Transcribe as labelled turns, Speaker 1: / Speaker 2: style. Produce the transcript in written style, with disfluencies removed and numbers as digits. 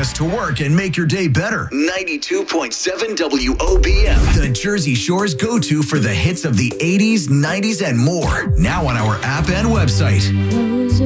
Speaker 1: us to work and make your day better.
Speaker 2: 92.7 WOBM.
Speaker 1: The Jersey Shore's go-to for the hits of the 80s, 90s, and more. Now on our app and website.